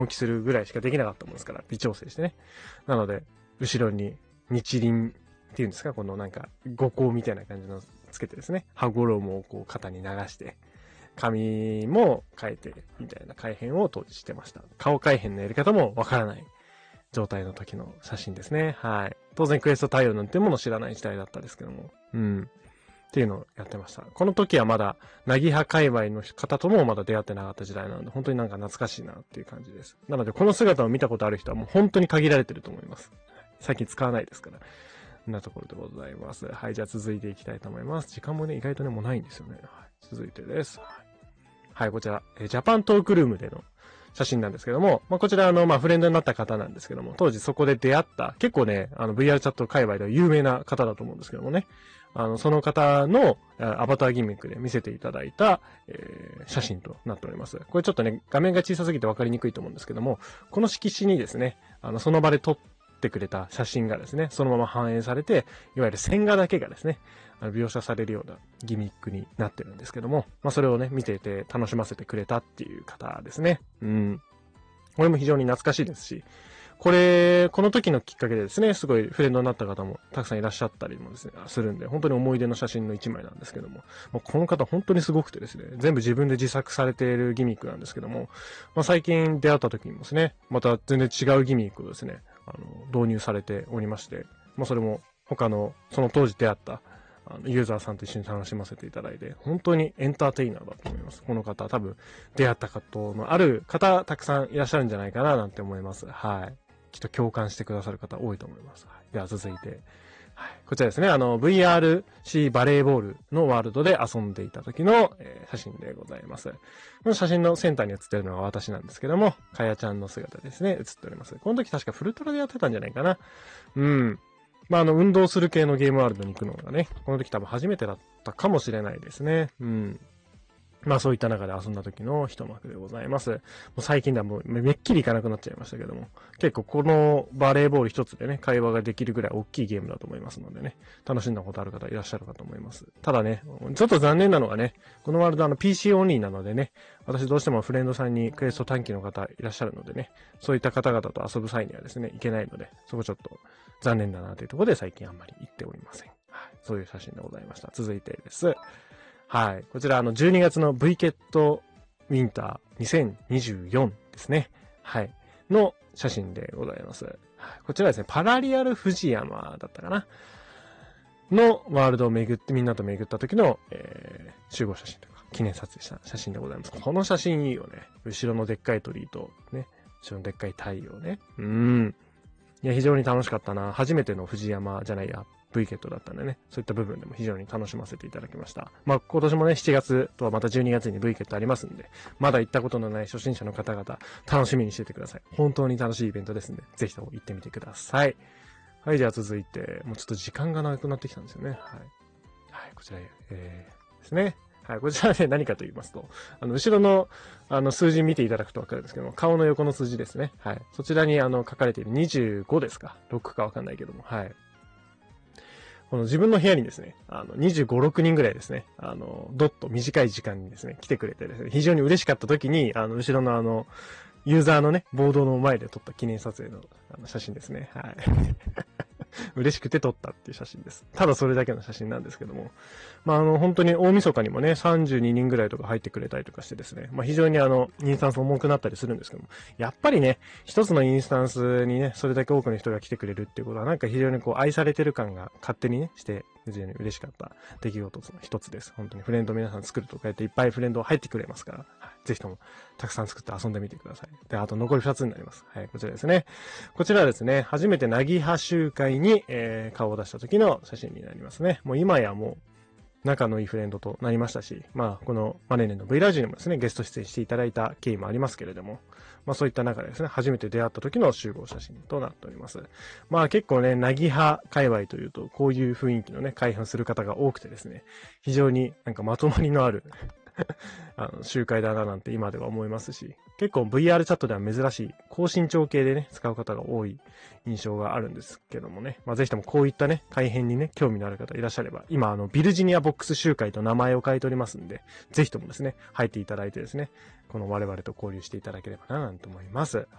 きするぐらいしかできなかったもんですから、微調整してね。なので、後ろに日輪っていうんですか、このなんか、五光みたいな感じのつけてですね、羽衣をこう肩に流して、髪も変えて、みたいな改変を当時してました。顔改変のやり方もわからない状態の時の写真ですね。はい。当然クエスト対応なんてものを知らない時代だったですけども。うん。っていうのをやってました。この時はまだ、なぎは界隈の方ともまだ出会ってなかった時代なので、本当になんか懐かしいなっていう感じです。なので、この姿を見たことある人はもう本当に限られてると思います。最近使わないですから。こんなところでございます。はい、じゃあ続いていきたいと思います。時間もね、意外とね、もうないんですよね。はい、続いてです。はい、こちら、ジャパントークルームでの写真なんですけども、こちらフレンドになった方なんですけども、当時そこで出会った、結構ね、VR チャット界隈では有名な方だと思うんですけどもね、その方のアバターギミックで見せていただいた、写真となっております。これちょっとね、画面が小さすぎて分かりにくいと思うんですけども、この色紙にですね、その場で撮ってくれた写真がですね、そのまま反映されて、いわゆる線画だけがですね、描写されるようなギミックになってるんですけども、それをね、見ていて楽しませてくれたっていう方ですね。うん。これも非常に懐かしいですし、この時のきっかけでですね、すごいフレンドになった方もたくさんいらっしゃったりもですね、するんで、本当に思い出の写真の一枚なんですけども、この方本当にすごくてですね、全部自分で自作されているギミックなんですけども、最近出会った時にもですね、また全然違うギミックをですね、導入されておりまして、それも他の、その当時出会ったユーザーさんと一緒に楽しませていただいて、本当にエンターテイナーだと思います。この方、多分出会ったことのある方、たくさんいらっしゃるんじゃないかななんて思います。はい。きっと共感してくださる方多いと思います。はい、では続いて、はい、こちらですね、VRC バレーボールのワールドで遊んでいた時の、写真でございます。この写真のセンターに写っているのが私なんですけども、かやちゃんの姿ですね、写っております。この時確かフルトラでやってたんじゃないかな。うん。運動する系のゲームワールドに行くのがね、この時多分初めてだったかもしれないですね。うん。そういった中で遊んだ時の一幕でございます。もう最近ではもうめっきりいかなくなっちゃいましたけども、結構このバレーボール一つでね、会話ができるぐらい大きいゲームだと思いますのでね、楽しんだことある方いらっしゃるかと思います。ただね、ちょっと残念なのがね、このワールドPC オンリーなのでね、私どうしてもフレンドさんにクエスト短期の方いらっしゃるのでね、そういった方々と遊ぶ際にはですね、いけないので、そこちょっと残念だなというところで最近あんまり行っておりません。はい、そういう写真でございました。続いてです。はい。こちら、12月の V ケットウィンター2024ですね。はい。の写真でございます。はい、こちらですね、パラリアル富士山だったかなのワールドをみんなと巡った時の、集合写真とか、記念撮影した写真でございます。この写真いいよね。後ろのでっかい鳥居と、ね、後ろのでっかい太陽ね。いや、非常に楽しかったな。初めての富士山じゃないや。V ケットだったんでね、そういった部分でも非常に楽しませていただきました。今年もね、7月とはまた12月に V ケットありますんで、まだ行ったことのない初心者の方々、楽しみにしててください。本当に楽しいイベントですんで、ぜひとも行ってみてください。はい、じゃあ続いて、もうちょっと時間がなくなってきたんですよね。はい。はい、こちら、ですね。はい、こちらね、何かと言いますと、後ろの、数字見ていただくとわかるんですけども、顔の横の数字ですね。はい。そちらに、書かれている25ですか ?6 かわかんないけども、はい。この自分の部屋にですね、25、6人ぐらいですね、どっと短い時間にですね、来てくれてですね、非常に嬉しかった時に、後ろのユーザーのね、ボードの前で撮った記念撮影の写真ですね。はい。嬉しくて撮ったっていう写真です。ただそれだけの写真なんですけども。本当に大晦日にもね、32人ぐらいとか入ってくれたりとかしてですね、非常にインスタンス重くなったりするんですけども、やっぱりね、一つのインスタンスにね、それだけ多くの人が来てくれるっていうことは、なんか非常にこう愛されてる感が勝手にね、して非常に嬉しかった出来事の一つです。本当にフレンド皆さん作るとかやっていっぱいフレンド入ってくれますから、はい、ぜひともたくさん作って遊んでみてください。で、あと残り2つになります。はい、こちらですね。こちらはですね、初めてなぎは集会に、顔を出した時の写真になりますね。もう今やもう仲のいいフレンドとなりましたし、このマネネの V ラジオにもですね、ゲスト出演していただいた経緯もありますけれども、そういった中でですね、初めて出会った時の集合写真となっております。結構ね、なぎは界隈というと、こういう雰囲気のね、開発する方が多くてですね、非常になんかまとまりのある集会だななんて今では思いますし、結構 VR チャットでは珍しい高身長系でね、使う方が多い印象があるんですけどもね、ぜひともこういったね、改変にね、興味のある方いらっしゃれば、今ビルジニアボックス集会と名前を変えておりますんで、ぜひともですね、入っていただいてですね、 この我々と交流していただければな、なんて思います。